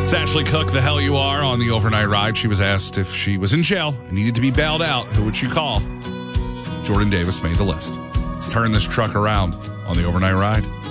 It's Ashley Cook, The Hell You Are, on the overnight ride. She was asked if she was in jail and needed to be bailed out, who would she call? Jordan Davis made the list. Let's turn this truck around on the overnight ride.